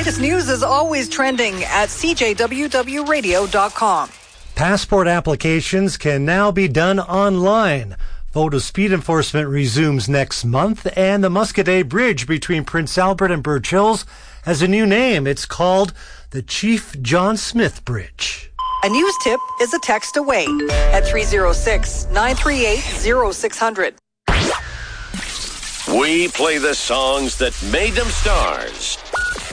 latest news is always trending at cjwwradio.com. Passport applications can now be done online. Photo speed enforcement resumes next month, and the Muscadet Bridge between Prince Albert and Birch Hills has a new name. It's called the Chief John Smith Bridge. A news tip is a text away at 306-938-0600. We play the songs that made them stars.